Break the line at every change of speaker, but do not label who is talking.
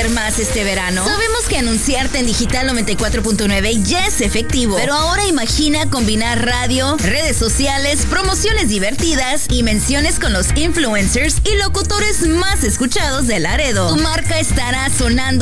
vender más este verano? Sabemos que anunciarte en Digital 94.9 ya es efectivo, pero ahora imagina combinar radio, redes sociales, promociones divertidas y menciones con los influencers y locutores más escuchados de Laredo. Tu marca estará sonando